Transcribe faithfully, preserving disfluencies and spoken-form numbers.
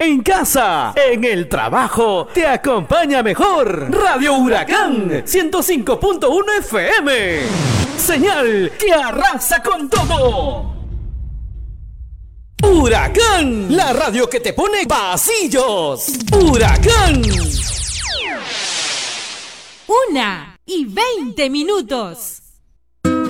En casa, en el trabajo, te acompaña mejor. Radio Huracán ciento cinco punto uno F M. Señal que arrasa con todo. Huracán, la radio que te pone pasillos. Huracán. Una y veinte minutos.